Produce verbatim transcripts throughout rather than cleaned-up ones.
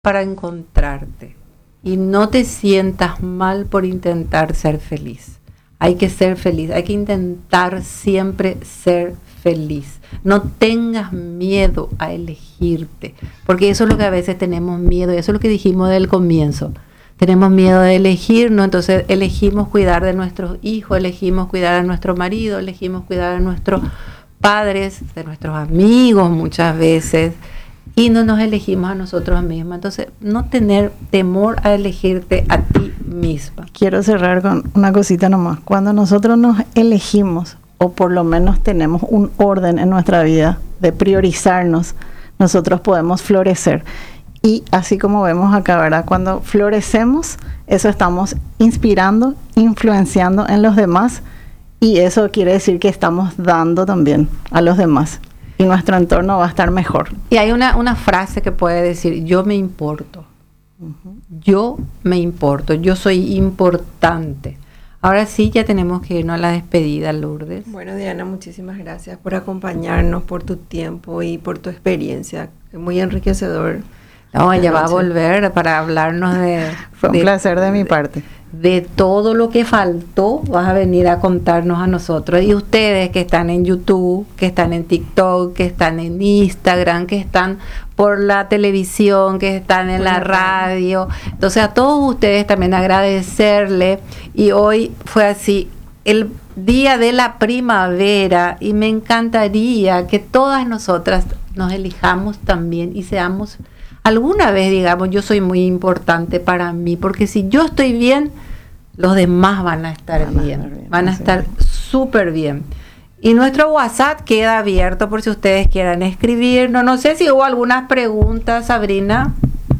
para encontrarte y no te sientas mal por intentar ser feliz. Hay que ser feliz, hay que intentar siempre ser feliz. No tengas miedo a elegirte, porque eso es lo que a veces tenemos miedo, y eso es lo que dijimos del comienzo. Tenemos miedo de elegirnos, entonces elegimos cuidar de nuestros hijos, elegimos cuidar a nuestro marido, elegimos cuidar a nuestros padres, de nuestros amigos muchas veces, y no nos elegimos a nosotros mismos. Entonces, no tener temor a elegirte a ti misma. Quiero cerrar con una cosita nomás. Cuando nosotros nos elegimos, o por lo menos tenemos un orden en nuestra vida de priorizarnos, nosotros podemos florecer. Y así como vemos acá, ¿verdad? Cuando florecemos, eso estamos inspirando, influenciando en los demás, y eso quiere decir que estamos dando también a los demás. Y nuestro entorno va a estar mejor. Y hay una, una frase que puede decir: yo me importo. Uh-huh. Yo me importo, yo soy importante. Ahora sí, ya tenemos que irnos a la despedida, Lourdes. Bueno, Diana, muchísimas gracias por acompañarnos, por tu tiempo y por tu experiencia. Es muy enriquecedor. No, ella va a volver para hablarnos de... Fue un de, placer de mi parte. De todo lo que faltó, vas a venir a contarnos a nosotros. Y ustedes que están en YouTube, que están en TikTok, que están en Instagram, que están por la televisión, que están en la radio. Entonces, a todos ustedes también agradecerle. Y hoy fue así, el día de la primavera, y me encantaría que todas nosotras nos elijamos también y seamos... alguna vez digamos, yo soy muy importante para mí, porque si yo estoy bien, los demás van a estar van bien, a bien, van a estar súper bien. Y nuestro WhatsApp queda abierto por si ustedes quieran escribirnos. No sé si hubo algunas preguntas, Sabrina.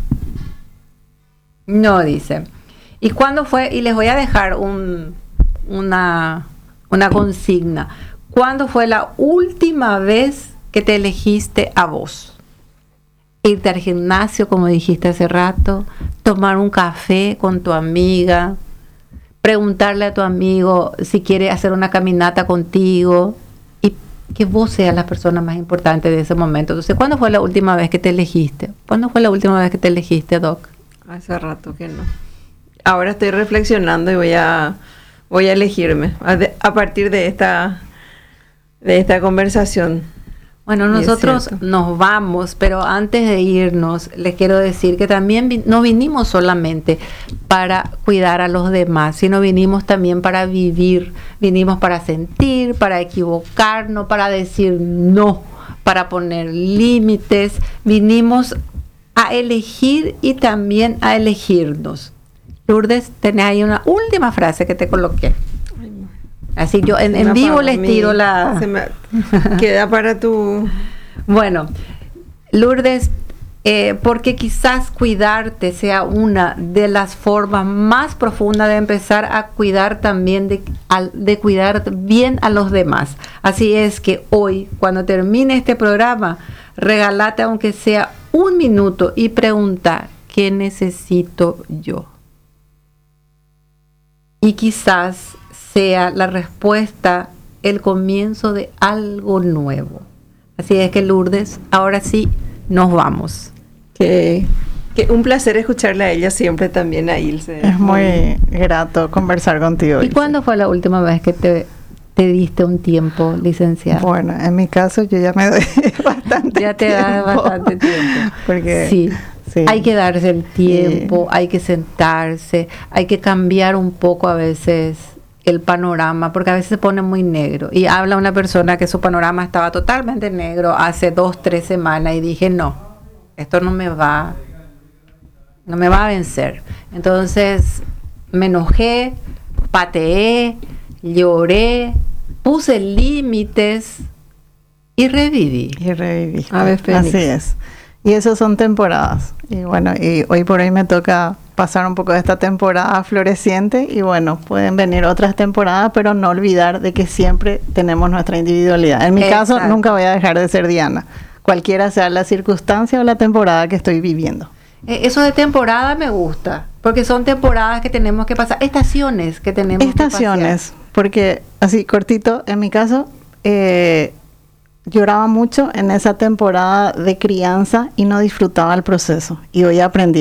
No, dice. ¿Y cuándo fue? Y les voy a dejar un, una, una consigna. ¿Cuándo fue la última vez que te elegiste a vos? Irte al gimnasio, como dijiste hace rato, tomar un café con tu amiga, preguntarle a tu amigo si quiere hacer una caminata contigo, y que vos seas la persona más importante de ese momento. Entonces, ¿cuándo fue la última vez que te elegiste? ¿Cuándo fue la última vez que te elegiste, Doc? Hace rato que no. Ahora estoy reflexionando y voy a voy a elegirme a, de, a partir de esta de esta conversación. Bueno, nosotros nos vamos, pero antes de irnos, les quiero decir que también vi- no vinimos solamente para cuidar a los demás, sino vinimos también para vivir, vinimos para sentir, para equivocarnos, para decir no, para poner límites, vinimos a elegir y también a elegirnos. Lourdes, tenés ahí una última frase que te coloqué. Así yo en, en vivo les tiro la... Se me queda para tu... Bueno, Lourdes, eh, porque quizás cuidarte sea una de las formas más profundas de empezar a cuidar también, de, al, de cuidar bien a los demás. Así es que hoy, cuando termine este programa, regálate aunque sea un minuto y pregunta: ¿qué necesito yo? Y quizás sea la respuesta el comienzo de algo nuevo. Así es que, Lourdes, ahora sí nos vamos. Que, que un placer escucharle a ella siempre, también a Ilse. Es muy grato conversar contigo, ¿Y Ilse. cuándo fue la última vez que te, te diste un tiempo, licenciada? Bueno, en mi caso yo ya me doy bastante Ya te tiempo. das bastante tiempo. Porque sí. Sí. Hay que darse el tiempo, Sí. hay que sentarse, hay que cambiar un poco a veces el panorama, porque a veces se pone muy negro. Y habla una persona que su panorama estaba totalmente negro hace dos, tres semanas, y dije, no, esto no me va, no me va a vencer. Entonces me enojé, pateé, lloré, puse límites y reviví. Y reviví. Ave Fénix. Así es. Y eso son temporadas. Y bueno, y hoy por hoy me toca pasar un poco de esta temporada floreciente, y bueno, pueden venir otras temporadas, pero no olvidar de que siempre tenemos nuestra individualidad. En mi Exacto. caso, nunca voy a dejar de ser Diana, cualquiera sea la circunstancia o la temporada que estoy viviendo. Eh, Eso de temporada me gusta, porque son temporadas que tenemos que pasar, estaciones que tenemos Estaciones, que porque así cortito, en mi caso, eh, lloraba mucho en esa temporada de crianza y no disfrutaba el proceso. Y hoy aprendí